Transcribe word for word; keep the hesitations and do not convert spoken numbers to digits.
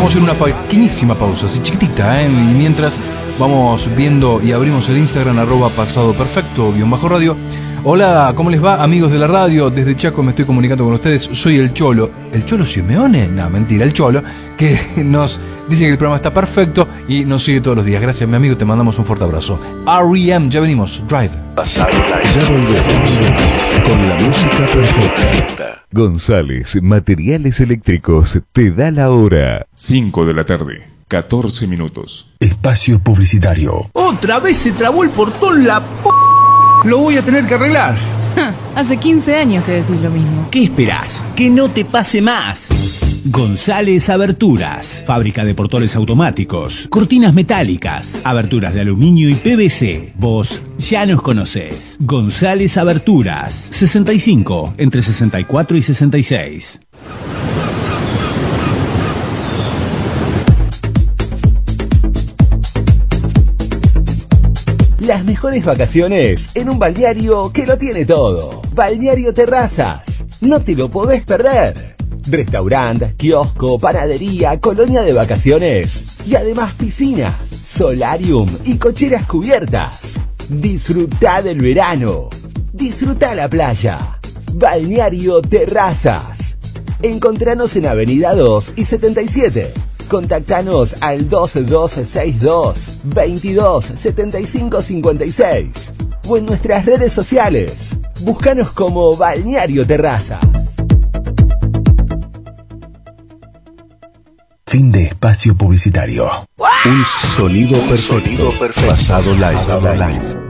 Vamos a ir a una pequeñísima pausa, así chiquitita, ¿eh? Y mientras vamos viendo y abrimos el Instagram, arroba pasado perfecto, guión bajo radio. Hola, ¿cómo les va, amigos de la radio? Desde Chaco me estoy comunicando con ustedes. Soy el Cholo. ¿El Cholo Simeone? No, mentira, el Cholo, que nos dice que el programa está perfecto y nos sigue todos los días. Gracias, mi amigo, te mandamos un fuerte abrazo. R E M, ya venimos. Drive. Pasado Live. Ya volvemos con la música perfecta. González Materiales Eléctricos te da la hora. cinco de la tarde, catorce minutos. Espacio publicitario. Otra vez se trabó el portón, la p... Lo voy a tener que arreglar. Hace quince años que decís lo mismo. ¿Qué esperás? Que no te pase más. González Aberturas, fábrica de portones automáticos, cortinas metálicas, aberturas de aluminio y P V C. Vos ya nos conocés. González Aberturas, sesenta y cinco, entre sesenta y cuatro y sesenta y seis. Las mejores vacaciones en un balneario que lo tiene todo. Balneario Terrazas. No te lo podés perder. Restaurante, kiosco, panadería, colonia de vacaciones. Y además piscina, solarium y cocheras cubiertas. Disfrutá del verano. Disfrutá la playa. Balneario Terrazas. Encontranos en Avenida dos y setenta y siete. Contactanos al dos dos seis dos, veintidós, setenta y cinco cincuenta y seis o en nuestras redes sociales. Búscanos como Balneario Terraza. Fin de espacio publicitario. Un sonido perfecto. Pasado Live.